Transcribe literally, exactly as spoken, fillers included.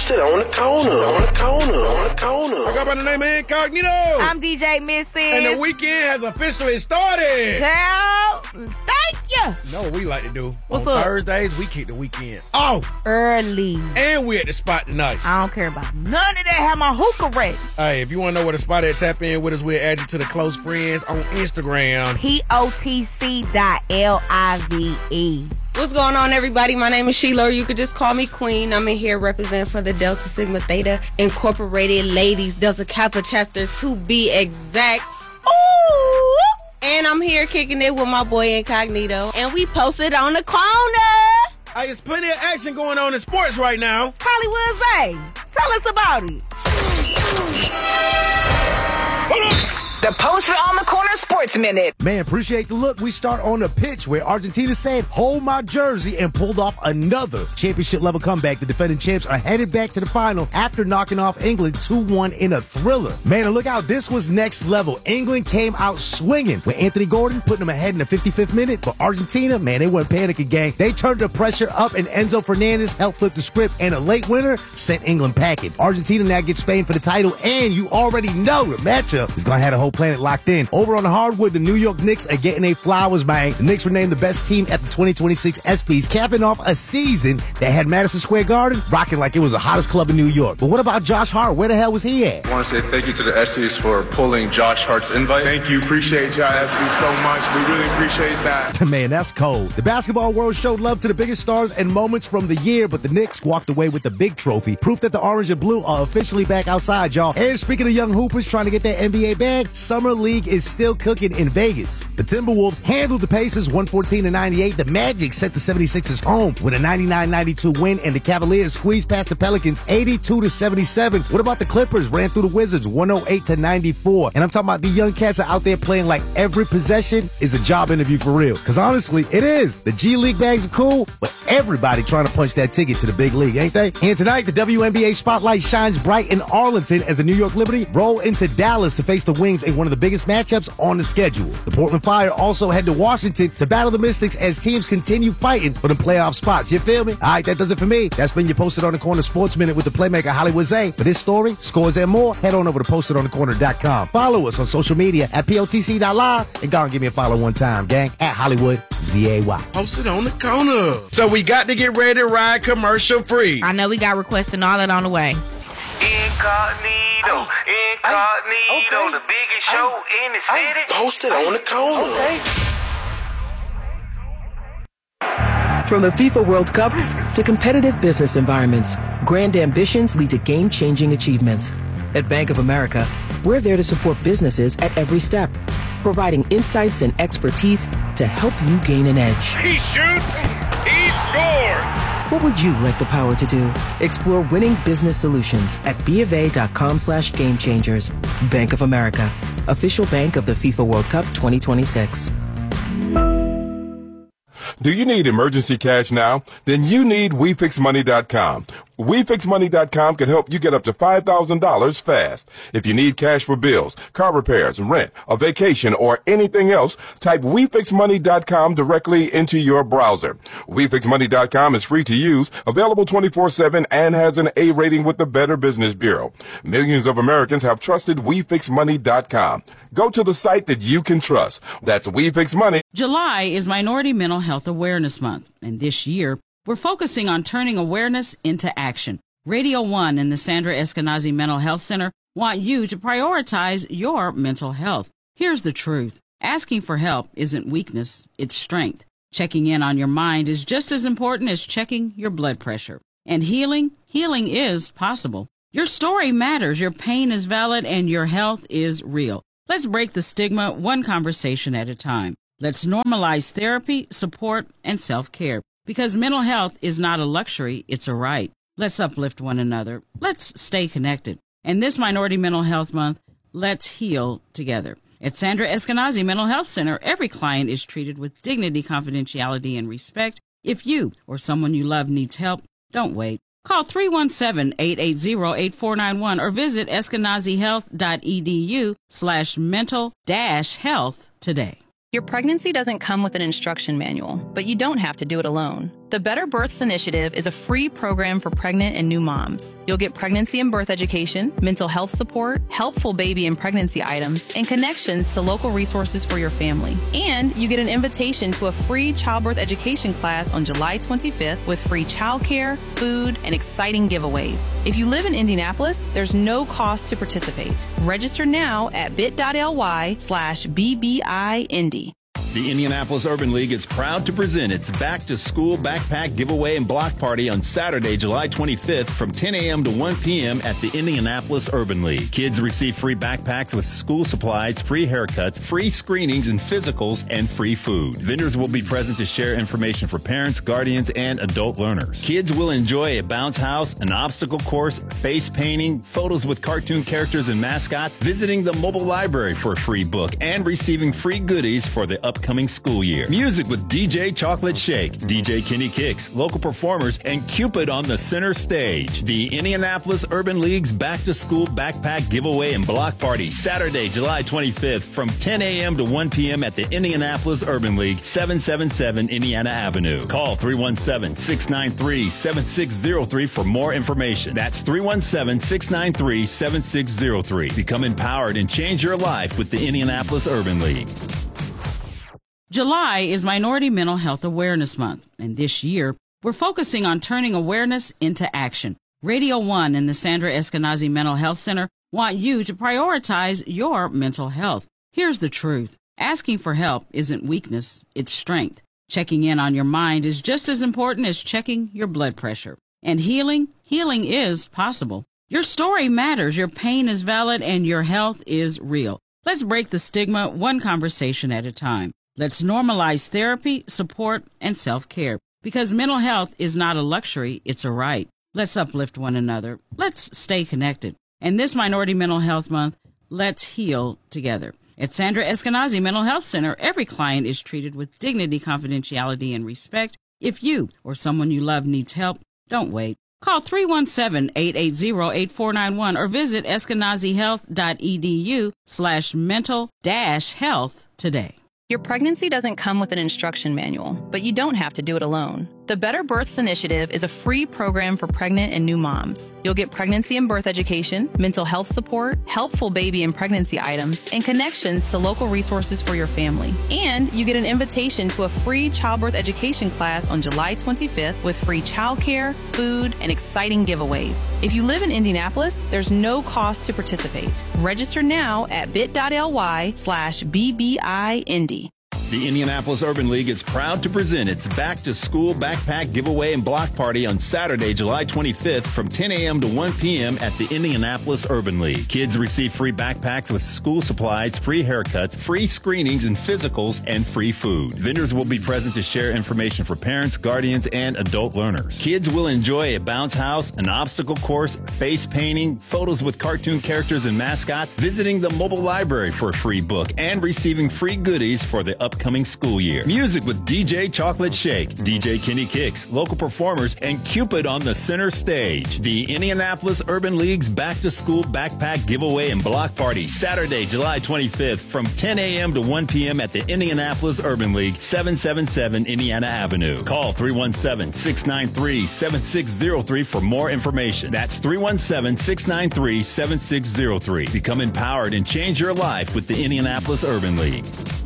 Posted on the corner, on the corner, on the corner. I go by the name of Incognito. I'm D J Missy. And the weekend has officially started. Ciao. Thank you. You know what we like to do? What's on up? Thursdays, we kick the weekend off. Early. And we at the spot tonight. I don't care about none of that. Have my hookah ready. Hey, if you want to know where the spot at, tap in with us. We'll add you to the close friends on Instagram. P O T C dot L I V E. What's going on, everybody? My name is Sheila, or you could just call me Queen. I'm in here representing for the Delta Sigma Theta Incorporated Ladies, Delta Kappa Chapter to be exact. Ooh! And I'm here kicking it with my boy Incognito, and we posted on the corner. Hey, there's plenty of action going on in sports right now. Hollywood Zay, tell us about it. The Posted on the Corner Sports Minute. Man, appreciate the look. We start on the pitch where Argentina said, hold my jersey, and pulled off another championship-level comeback. The defending champs are headed back to the final after knocking off England two one in a thriller. Man, and look out, this was next level. England came out swinging with Anthony Gordon putting them ahead in the fifty-fifth minute. But Argentina, man, they weren't panicking, gang. They turned the pressure up, and Enzo Fernandez helped flip the script, and a late winner sent England packing. Argentina now gets Spain for the title, and you already know the matchup is going to have the whole planet locked in. Over on the hardwood, the New York Knicks are getting their flowers, man. The Knicks were named the best team at the twenty twenty-six ESPYs, capping off a season that had Madison Square Garden rocking like it was the hottest club in New York. But what about Josh Hart? Where the hell was he at? I want to say thank you to the ESPYs for pulling Josh Hart's invite. Thank you. Appreciate y'all, ESPYs, so much. We really appreciate that. Man, that's cold. The basketball world showed love to the biggest stars and moments from the year, but the Knicks walked away with the big trophy. Proof that the orange and blue are officially back outside, y'all. And speaking of young hoopers trying to get that N B A bag, Summer League is still cooking in Vegas. The Timberwolves handled the Pacers one fourteen to ninety-eight. The Magic sent the seventy-sixers home with a ninety-nine ninety-two win, and the Cavaliers squeezed past the Pelicans eighty-two to seventy-seven. What about the Clippers? Ran through the Wizards one oh eight to ninety-four. And I'm talking about the young cats are out there playing like every possession is a job interview for real. Because honestly, it is. The G League bags are cool, but everybody trying to punch that ticket to the big league, ain't they? And tonight, the W N B A spotlight shines bright in Arlington as the New York Liberty roll into Dallas to face the Wings in one of the biggest matchups on the schedule. The Portland Fire also head to Washington to battle the Mystics as teams continue fighting for the playoff spots. You feel me? All right, that does it for me. That's been your Posted on the Corner Sports Minute with the playmaker Hollywood Zay. For this story, scores, and more, head on over to posted on the corner dot com. Follow us on social media at P O T C dot live and go and give me a follow one time, gang, at Hollywood Z A Y. Posted on the corner. So we got to get ready to ride commercial free. I know we got requests and all that on the way. Incognito, Incognito, okay. The biggest show in the city. Posted on the corner. Okay. From the FIFA World Cup to competitive business environments, grand ambitions lead to game-changing achievements. At Bank of America, we're there to support businesses at every step, providing insights and expertise to help you gain an edge. He shoots, he scores. What would you like the power to do? Explore winning business solutions at BofA.com slash game changers. Bank of America, official bank of the FIFA World Cup twenty twenty-six. Do you need emergency cash now? Then you need We Fix Money dot com. We Fix Money dot com can help you get up to five thousand dollars fast. If you need cash for bills, car repairs, rent, a vacation, or anything else, type We Fix Money dot com directly into your browser. We Fix Money dot com is free to use, available twenty-four seven, and has an A rating with the Better Business Bureau. Millions of Americans have trusted We Fix Money dot com. Go to the site that you can trust. That's We Fix Money. July is Minority Mental Health Awareness Month, and this year, we're focusing on turning awareness into action. Radio One and the Sandra Eskenazi Mental Health Center want you to prioritize your mental health. Here's the truth. Asking for help isn't weakness, it's strength. Checking in on your mind is just as important as checking your blood pressure. And healing, healing is possible. Your story matters, your pain is valid, and your health is real. Let's break the stigma one conversation at a time. Let's normalize therapy, support, and self-care. Because mental health is not a luxury, it's a right. Let's uplift one another. Let's stay connected. And this Minority Mental Health Month, let's heal together. At Sandra Eskenazi Mental Health Center, every client is treated with dignity, confidentiality, and respect. If you or someone you love needs help, don't wait. Call three one seven, eight eight zero, eight four nine one or visit eskenazihealth.edu slash mental dash health today. Your pregnancy doesn't come with an instruction manual, but you don't have to do it alone. The Better Births Initiative is a free program for pregnant and new moms. You'll get pregnancy and birth education, mental health support, helpful baby and pregnancy items, and connections to local resources for your family. And you get an invitation to a free childbirth education class on July twenty-fifth with free childcare, food, and exciting giveaways. If you live in Indianapolis, there's no cost to participate. Register now at bit.ly slash BBIIndy. The Indianapolis Urban League is proud to present its back-to-school backpack giveaway and block party on Saturday, July twenty-fifth from ten a.m. to one p.m. at the Indianapolis Urban League. Kids receive free backpacks with school supplies, free haircuts, free screenings and physicals, and free food. Vendors will be present to share information for parents, guardians, and adult learners. Kids will enjoy a bounce house, an obstacle course, face painting, photos with cartoon characters and mascots, visiting the mobile library for a free book, and receiving free goodies for the upcoming Upcoming school year. Music with D J Chocolate Shake, D J Kenny Kicks, local performers, and Cupid on the center stage. The Indianapolis Urban League's Back to School Backpack Giveaway and Block Party, Saturday, July twenty-fifth from ten a.m. to one p.m. at the Indianapolis Urban League, seven seventy-seven Indiana Avenue. Call three one seven, six nine three, seven six zero three for more information. That's three one seven, six nine three, seven six zero three. Become empowered and change your life with the Indianapolis Urban League. July is Minority Mental Health Awareness Month, and this year, we're focusing on turning awareness into action. Radio One and the Sandra Eskenazi Mental Health Center want you to prioritize your mental health. Here's the truth. Asking for help isn't weakness, it's strength. Checking in on your mind is just as important as checking your blood pressure. And healing, healing is possible. Your story matters, your pain is valid, and your health is real. Let's break the stigma one conversation at a time. Let's normalize therapy, support, and self-care, because mental health is not a luxury, it's a right. Let's uplift one another. Let's stay connected. And this Minority Mental Health Month, let's heal together. At Sandra Eskenazi Mental Health Center, every client is treated with dignity, confidentiality, and respect. If you or someone you love needs help, don't wait. Call three one seven, eight eight zero, eight four nine one or visit eskenazihealth.edu slash mental dash health today. Your pregnancy doesn't come with an instruction manual, but you don't have to do it alone. The Better Births Initiative is a free program for pregnant and new moms. You'll get pregnancy and birth education, mental health support, helpful baby and pregnancy items, and connections to local resources for your family. And you get an invitation to a free childbirth education class on July twenty-fifth with free childcare, food, and exciting giveaways. If you live in Indianapolis, there's no cost to participate. Register now at bit.ly slash BBIIndy. The Indianapolis Urban League is proud to present its back-to-school backpack giveaway and block party on Saturday, July twenty-fifth from ten a.m. to one p.m. at the Indianapolis Urban League. Kids receive free backpacks with school supplies, free haircuts, free screenings and physicals, and free food. Vendors will be present to share information for parents, guardians, and adult learners. Kids will enjoy a bounce house, an obstacle course, face painting, photos with cartoon characters and mascots, visiting the mobile library for a free book, and receiving free goodies for the upcoming Upcoming school year. Music with D J Chocolate Shake, D J Kenny Kicks, local performers, and Cupid on the center stage. The Indianapolis Urban League's Back to School Backpack Giveaway and Block Party, Saturday, July twenty-fifth from ten a.m. to one p.m. at the Indianapolis Urban League, seven seventy-seven Indiana Avenue. Call three one seven, six nine three, seven six zero three for more information. That's three one seven, six nine three, seven six zero three. Become empowered and change your life with the Indianapolis Urban League.